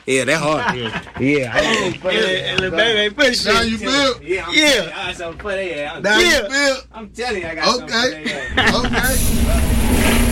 Yeah, that hard. Yeah. And the baby ain't put shit. Now you feel? Yeah, Yeah. I got something for that. Now you feel? I'm telling you, I got something for Okay. that. Okay.